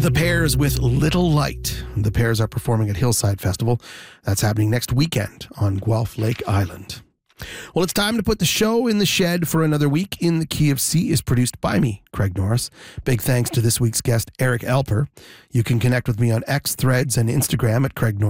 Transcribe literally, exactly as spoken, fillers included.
The Pears with Little Light. The Pears are performing at Hillside Festival. That's happening next weekend on Guelph Lake Island. Well, it's time to put the show in the shed for another week. In the Key of C is produced by me, Craig Norris. Big thanks to this week's guest, Eric Alper. You can connect with me on X, Threads, and Instagram at Craig Norris.